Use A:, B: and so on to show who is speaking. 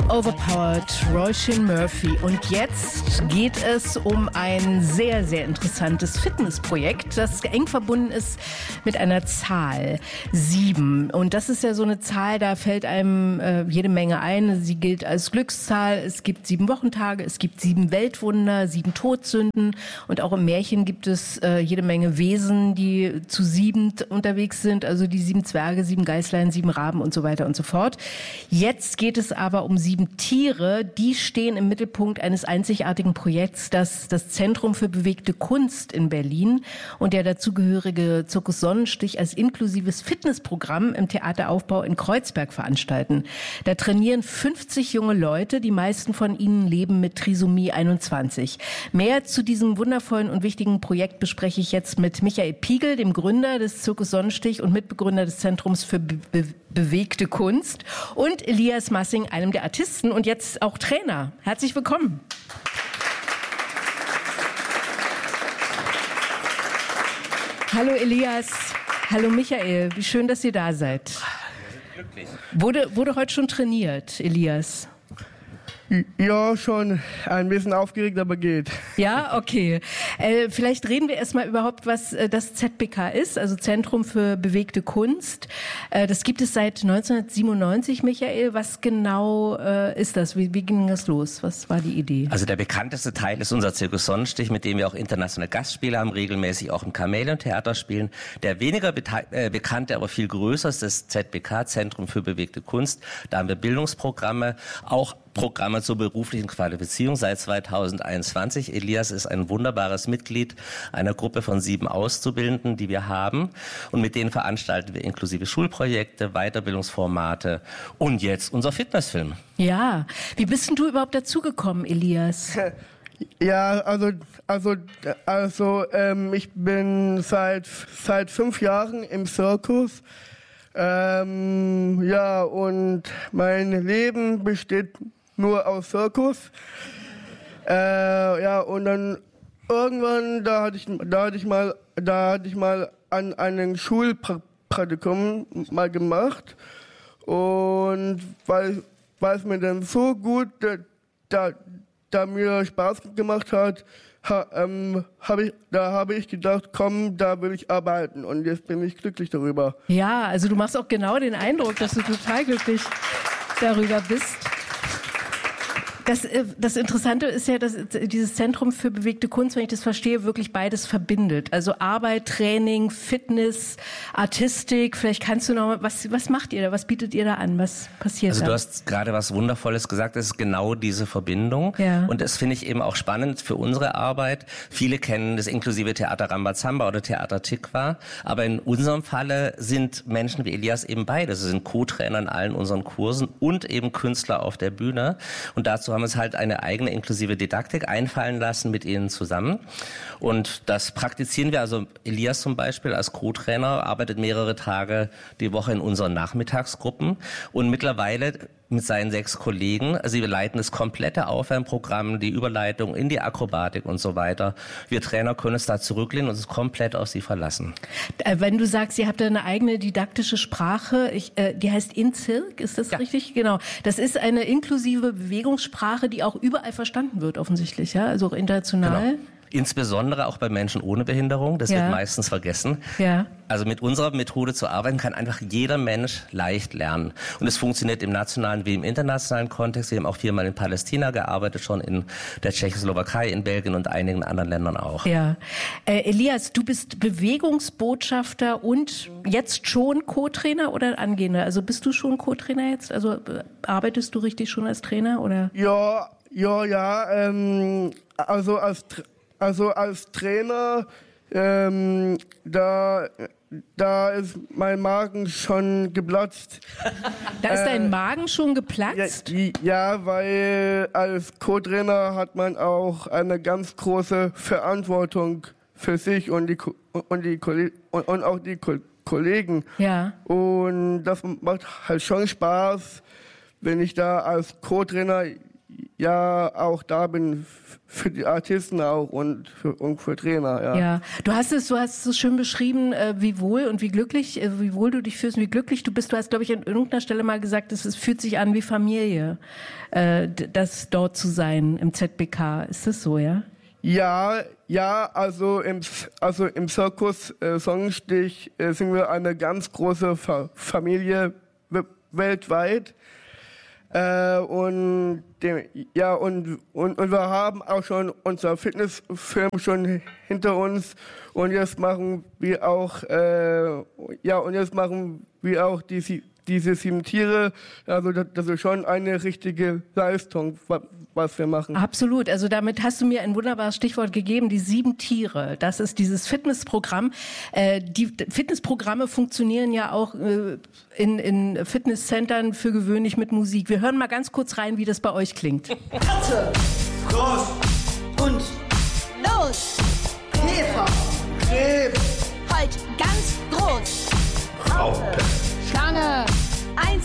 A: Overpowered, Róisín Murphy. Und jetzt geht es um ein sehr, sehr interessantes Fitnessprojekt, das eng verbunden ist mit einer Zahl 7. Und das ist ja so eine Zahl, da fällt einem jede Menge ein. Sie gilt als Glückszahl. Es gibt 7 Wochentage, es gibt 7 Weltwunder, 7 Todsünden. Und auch im Märchen gibt es jede Menge Wesen, die zu 7 unterwegs sind. Also die 7 Zwerge, 7 Geißlein, 7 Raben und so weiter und so fort. Jetzt geht es aber um 7 Tiere, die stehen im Mittelpunkt eines einzigartigen Projekts, das das Zentrum für bewegte Kunst in Berlin und der dazugehörige Zirkus Sonnenstich als inklusives Fitnessprogramm im Theateraufbau in Kreuzberg veranstalten. Da trainieren 50 junge Leute, die meisten von ihnen leben mit Trisomie 21. Mehr zu diesem wundervollen und wichtigen Projekt bespreche ich jetzt mit Michael Piegel, dem Gründer des Zirkus Sonnenstich und Mitbegründer des Zentrums für bewegte Kunst, und Elias Massing, einem der Artisten und jetzt auch Trainer. Herzlich willkommen. Hallo Elias, hallo Michael, wie schön, dass ihr da seid.
B: Wir sind glücklich.
A: Wurde heute schon trainiert, Elias?
C: Ja, schon ein bisschen aufgeregt, aber geht.
A: Ja, okay. Vielleicht reden wir erstmal überhaupt, was das ZBK ist, also Zentrum für bewegte Kunst. Das gibt es seit 1997, Michael. Was genau ist das? Wie ging das los? Was war die Idee?
B: Also der bekannteste Teil ist unser Zirkus Sonnenstich, mit dem wir auch internationale Gastspiele haben, regelmäßig auch im Chamäleon-Theater spielen. Der weniger bekannte, aber viel größer ist das ZBK, Zentrum für bewegte Kunst. Da haben wir Bildungsprogramme, auch Programme zur beruflichen Qualifizierung seit 2021. Elias ist ein wunderbares Mitglied einer Gruppe von 7 Auszubildenden, die wir haben. Und mit denen veranstalten wir inklusive Schulprojekte, Weiterbildungsformate und jetzt unser Fitnessfilm.
A: Ja, wie bist denn du überhaupt dazugekommen, Elias?
C: Ja, ich bin seit 5 Jahren im Zirkus. Ja, und mein Leben besteht nur aus Zirkus. Ja, und dann irgendwann, da hatte ich mal an einem Schulpraktikum mal gemacht. Und weil es mir dann so gut, da mir Spaß gemacht hat, habe ich gedacht, komm, da will ich arbeiten. Und jetzt bin ich glücklich darüber.
A: Ja, also du machst auch genau den Eindruck, dass du total glücklich darüber bist. Das Interessante ist ja, dass dieses Zentrum für bewegte Kunst, wenn ich das verstehe, wirklich beides verbindet. Also Arbeit, Training, Fitness, Artistik. Vielleicht kannst du noch mal, was macht ihr da? Was bietet ihr da an? Was passiert da?
B: Also du hast gerade was Wundervolles gesagt. Das ist genau diese Verbindung.
A: Ja.
B: Und das finde ich eben auch spannend für unsere Arbeit. Viele kennen das inklusive Theater Rambazamba oder Theater Tikva. Aber in unserem Falle sind Menschen wie Elias eben beide. Sie sind Co-Trainer in allen unseren Kursen und eben Künstler auf der Bühne. Und dazu haben wir uns halt eine eigene inklusive Didaktik einfallen lassen mit ihnen zusammen. Und das praktizieren wir. Also Elias zum Beispiel als Co-Trainer arbeitet mehrere Tage die Woche in unseren Nachmittagsgruppen. Und mittlerweile mit seinen 6 Kollegen, sie leiten das komplette Aufwärmprogramm, die Überleitung in die Akrobatik und so weiter. Wir Trainer können es da zurücklehnen und uns komplett auf sie verlassen.
A: Wenn du sagst, ihr habt da eine eigene didaktische Sprache, die heißt InZirk, ist das richtig? Genau. Das ist eine inklusive Bewegungssprache, die auch überall verstanden wird, offensichtlich, ja? Also auch international.
B: Genau. Insbesondere auch bei Menschen ohne Behinderung, das wird meistens vergessen.
A: Ja.
B: Also mit unserer Methode zu arbeiten kann einfach jeder Mensch leicht lernen. Und es funktioniert im nationalen wie im internationalen Kontext. Wir haben auch 4-mal in Palästina gearbeitet, schon in der Tschechoslowakei, in Belgien und einigen anderen Ländern auch.
A: Ja. Elias, du bist Bewegungsbotschafter und jetzt schon Co-Trainer oder Angehender? Also bist du schon Co-Trainer jetzt? Also arbeitest du richtig schon als Trainer oder?
C: Ja. Also als Trainer, da ist mein Magen schon geplatzt.
A: Da ist dein Magen schon geplatzt?
C: Ja, weil als Co-Trainer hat man auch eine ganz große Verantwortung für sich und auch die Kollegen.
A: Ja.
C: Und das macht halt schon Spaß, wenn ich da als Co-Trainer ja auch da bin für die Artisten auch und für Trainer. Ja.
A: Ja, du hast es so schön beschrieben, wie wohl und wie glücklich, wie wohl du dich fühlst und wie glücklich du bist. Du hast, glaube ich, an irgendeiner Stelle mal gesagt, es fühlt sich an wie Familie, das dort zu sein im ZBK. Ist das so, ja?
C: Ja, also im Zirkus Sonnenstich sind wir eine ganz große Familie weltweit. Und wir haben auch schon unser Fitnessfilm schon hinter uns und jetzt machen wir auch diese 7 Tiere. Also das ist schon eine richtige Leistung, was wir machen.
A: Absolut. Also damit hast du mir ein wunderbares Stichwort gegeben, die 7 Tiere. Das ist dieses Fitnessprogramm. Die Fitnessprogramme funktionieren ja auch in Fitnesscentern für gewöhnlich mit Musik. Wir hören mal ganz kurz rein, wie das bei euch klingt.
D: Katze, groß und los. Käfer, Krebs,
E: Holt ganz groß.
D: Raupe,
E: Schlange. 1,